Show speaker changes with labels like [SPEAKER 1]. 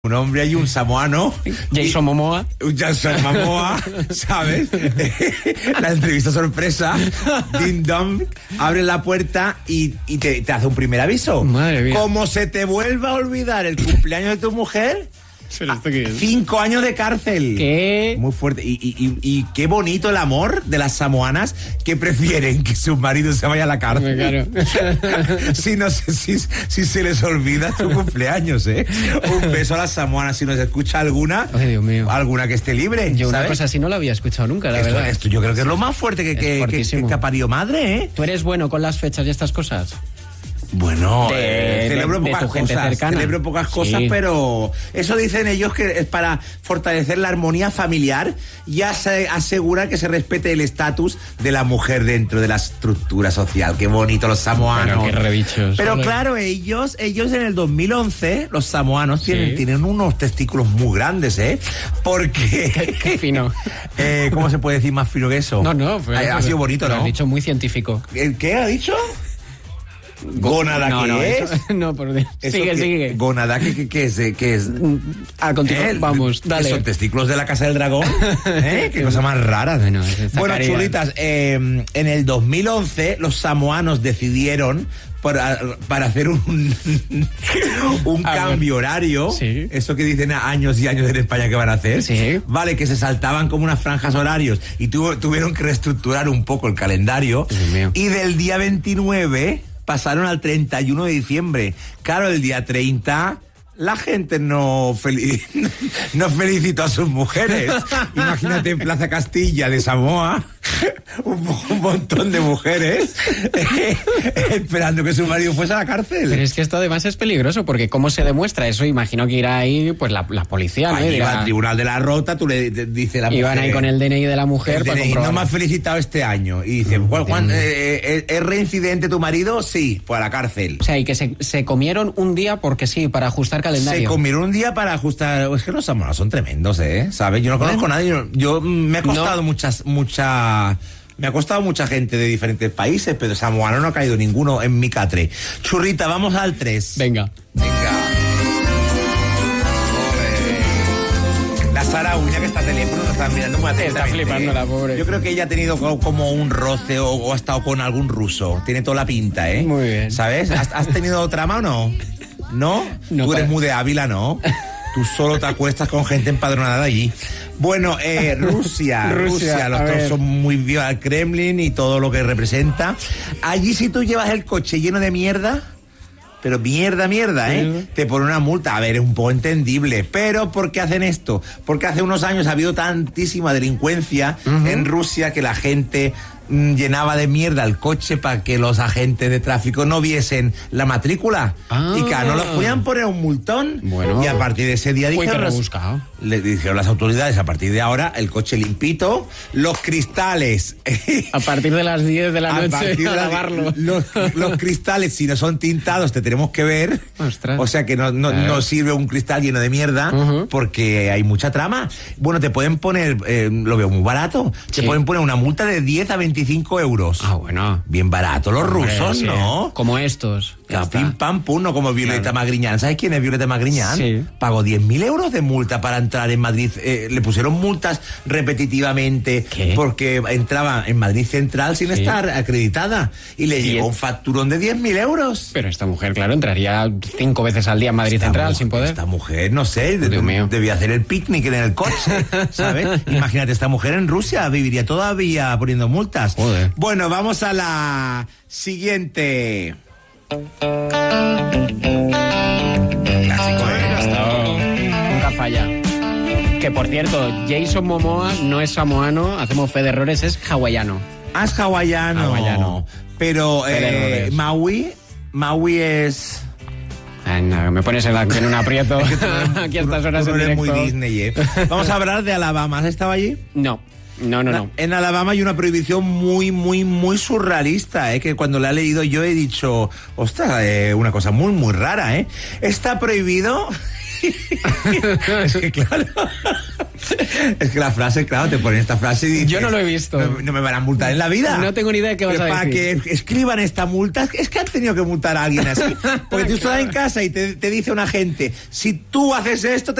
[SPEAKER 1] Un hombre y un samoano.
[SPEAKER 2] Jason Momoa.
[SPEAKER 1] Jason Momoa, ¿sabes? La entrevista sorpresa. Ding dong, abre la puerta y te hace un primer aviso.
[SPEAKER 2] Madre mía.
[SPEAKER 1] Como se te vuelva a olvidar el cumpleaños de tu mujer,
[SPEAKER 2] ¿Pero esto qué es?
[SPEAKER 1] 5 años de cárcel.
[SPEAKER 2] ¿Qué?
[SPEAKER 1] Muy fuerte. Y qué bonito el amor de las samoanas que prefieren que su marido se vaya a la cárcel.
[SPEAKER 2] Claro.
[SPEAKER 1] Si no sé si se les olvida tu cumpleaños, ¿eh? Un beso a las samoanas. Si nos escucha alguna,
[SPEAKER 2] Ay, Dios mío.
[SPEAKER 1] alguna que esté libre.
[SPEAKER 2] Yo una
[SPEAKER 1] ¿sabes?
[SPEAKER 2] cosa así no la había escuchado nunca, la verdad.
[SPEAKER 1] Esto yo creo que es lo más fuerte
[SPEAKER 2] fuertísimo.
[SPEAKER 1] que ha parido madre, ¿eh?
[SPEAKER 2] ¿Tú eres bueno con las fechas y estas cosas?
[SPEAKER 1] Bueno,
[SPEAKER 2] De
[SPEAKER 1] celebro
[SPEAKER 2] tu
[SPEAKER 1] pocas
[SPEAKER 2] gente
[SPEAKER 1] cosas,
[SPEAKER 2] cercana.
[SPEAKER 1] celebro pocas cosas,
[SPEAKER 2] Sí.
[SPEAKER 1] pero eso dicen ellos que es para fortalecer la armonía familiar y asegurar que se respete el estatus de la mujer dentro de la estructura social. Qué bonito los samoanos.
[SPEAKER 2] Pero qué rebichos.
[SPEAKER 1] Pero
[SPEAKER 2] Ole.
[SPEAKER 1] claro, ellos en el 2011, los samoanos
[SPEAKER 2] Sí.
[SPEAKER 1] tienen unos testículos muy grandes, ¿eh? Porque...
[SPEAKER 2] Qué fino.
[SPEAKER 1] ¿Cómo se puede decir más fino que eso?
[SPEAKER 2] No.
[SPEAKER 1] Ha sido bonito,
[SPEAKER 2] Lo
[SPEAKER 1] ¿no?
[SPEAKER 2] has dicho muy científico.
[SPEAKER 1] ¿Qué ha dicho? ¿Gónada qué es?
[SPEAKER 2] eso- no, por Dios.
[SPEAKER 1] Eso
[SPEAKER 2] Sigue.
[SPEAKER 1] ¿Gónada qué es?
[SPEAKER 2] A continuar, vamos, dale.
[SPEAKER 1] Son testículos de la Casa del Dragón. Qué cosa más rara.
[SPEAKER 2] Bueno, esta
[SPEAKER 1] Bueno,
[SPEAKER 2] caridad.
[SPEAKER 1] churritas, en el 2011 los samoanos decidieron para hacer un cambio horario,
[SPEAKER 2] Sí.
[SPEAKER 1] eso que dicen años y años en España que van a hacer,
[SPEAKER 2] Sí.
[SPEAKER 1] vale, que se saltaban como unas franjas horarios y tuvieron que reestructurar un poco el calendario,
[SPEAKER 2] Dios mío.
[SPEAKER 1] y del día 29 pasaron al 31 de diciembre. Claro, el día 30 la gente no felicitó a sus mujeres. Imagínate en Plaza Castilla de Samoa un montón de mujeres esperando que su marido fuese a la cárcel.
[SPEAKER 2] Pero es que esto además es peligroso, porque ¿cómo se demuestra eso? Imagino que irá ahí pues la policía, ¿no?
[SPEAKER 1] Ahí
[SPEAKER 2] Y dirá-
[SPEAKER 1] va al Tribunal de la Rota, tú le dices la mujer.
[SPEAKER 2] Iban ahí con el DNI de la mujer
[SPEAKER 1] el
[SPEAKER 2] para
[SPEAKER 1] DNI,
[SPEAKER 2] comprobar.
[SPEAKER 1] no me has felicitado este año. Y dice, ¿es reincidente tu marido? Sí, pues a la cárcel.
[SPEAKER 2] O sea, y que se comieron un día porque sí, para ajustar calendario.
[SPEAKER 1] Se comieron un día para ajustar. Es que los samoanos son tremendos, ¿sabes? Yo no conozco a nadie. Yo me ha costado me ha costado mucha gente de diferentes países, pero samoano no ha caído ninguno en mi catre. Churrita, vamos al 3.
[SPEAKER 2] Venga.
[SPEAKER 1] La Sara Uña, que está al teléfono, nos está mirando muy atentamente.
[SPEAKER 2] Está flipando la pobre.
[SPEAKER 1] Yo creo que ella ha tenido como un roce o ha estado con algún ruso. Tiene toda la pinta, ¿eh?
[SPEAKER 2] Muy bien.
[SPEAKER 1] ¿Sabes? ¿Has tenido trama o no? ¿No?
[SPEAKER 2] No,
[SPEAKER 1] Tú eres
[SPEAKER 2] para-
[SPEAKER 1] muy de Ávila, ¿no? Tú solo te acuestas con gente empadronada de allí. Bueno, Rusia,
[SPEAKER 2] Rusia,
[SPEAKER 1] los
[SPEAKER 2] a
[SPEAKER 1] dos
[SPEAKER 2] ver.
[SPEAKER 1] son muy viva el Kremlin y todo lo que representa. Allí si tú llevas el coche lleno de mierda, pero mierda,
[SPEAKER 2] Sí.
[SPEAKER 1] te ponen una multa. A ver, es un poco entendible. Pero ¿por qué hacen esto? Porque hace unos años ha habido tantísima delincuencia en Rusia que la gente llenaba de mierda el coche para que los agentes de tráfico no viesen la matrícula.
[SPEAKER 2] Ah.
[SPEAKER 1] Y claro, no los podían poner un multón.
[SPEAKER 2] Bueno.
[SPEAKER 1] Y a partir de ese día
[SPEAKER 2] Uy,
[SPEAKER 1] dijeron,
[SPEAKER 2] qué rebuscado.
[SPEAKER 1] le dijeron las autoridades, a partir de ahora, el coche limpito, los cristales.
[SPEAKER 2] A partir de las 10 de la
[SPEAKER 1] A
[SPEAKER 2] noche
[SPEAKER 1] partir de
[SPEAKER 2] a
[SPEAKER 1] la-
[SPEAKER 2] lavarlo.
[SPEAKER 1] los cristales, si no son tintados, te tenemos que ver.
[SPEAKER 2] Ostras.
[SPEAKER 1] O sea que no sirve un cristal lleno de mierda, porque hay mucha trama. Bueno, te pueden poner, lo veo muy barato, te
[SPEAKER 2] Sí.
[SPEAKER 1] pueden poner una multa de 10 a 25 euros.
[SPEAKER 2] Ah, bueno.
[SPEAKER 1] Bien barato los rusos,
[SPEAKER 2] Sí.
[SPEAKER 1] ¿no?
[SPEAKER 2] Como estos. Ya
[SPEAKER 1] Ya,
[SPEAKER 2] está.
[SPEAKER 1] pim pam pum, no como Violeta
[SPEAKER 2] Claro.
[SPEAKER 1] Magriñán. ¿Sabes quién es Violeta Magriñán?
[SPEAKER 2] Sí.
[SPEAKER 1] Pagó 10.000 euros de multa para entrar en Madrid. Le pusieron multas repetitivamente
[SPEAKER 2] ¿Qué?
[SPEAKER 1] porque entraba en Madrid Central sin
[SPEAKER 2] Sí.
[SPEAKER 1] estar acreditada. Y le llegó
[SPEAKER 2] el-
[SPEAKER 1] un facturón de 10.000 euros.
[SPEAKER 2] Pero esta mujer, claro, entraría 5 veces al día en Madrid
[SPEAKER 1] Esta
[SPEAKER 2] Central
[SPEAKER 1] mujer-
[SPEAKER 2] sin poder.
[SPEAKER 1] Esta mujer, no sé,
[SPEAKER 2] Dios mío.
[SPEAKER 1] debía hacer el picnic en el coche, ¿sabes? Imagínate, esta mujer en Rusia viviría todavía poniendo multas.
[SPEAKER 2] Joder.
[SPEAKER 1] Bueno, vamos a la siguiente. Clásico,
[SPEAKER 2] Nunca falla. Que por cierto, Jason Momoa no es samoano, hacemos fe de errores, es hawaiano.
[SPEAKER 1] Es hawaiano.
[SPEAKER 2] Hawaiano.
[SPEAKER 1] Pero
[SPEAKER 2] Fe de errores.
[SPEAKER 1] Maui es...
[SPEAKER 2] Ay, no, me pones en un aprieto aquí a estas horas
[SPEAKER 1] Tú
[SPEAKER 2] en
[SPEAKER 1] no eres
[SPEAKER 2] directo.
[SPEAKER 1] muy Disney, ¿eh? Vamos a hablar de Alabama. ¿Has estado allí?
[SPEAKER 2] No.
[SPEAKER 1] En Alabama hay una prohibición muy, muy, muy surrealista, que cuando la he leído yo he dicho, ostras, una cosa muy, muy rara, Está prohibido... Es que claro, Es que la frase, claro, te ponen esta frase y dices,
[SPEAKER 2] Yo no lo he visto.
[SPEAKER 1] No me van a multar en la vida.
[SPEAKER 2] No tengo ni idea de qué vas a
[SPEAKER 1] para
[SPEAKER 2] decir.
[SPEAKER 1] que escriban esta multa, es que han tenido que multar a alguien así. Porque tú estás en casa y te dice un agente, si tú haces esto,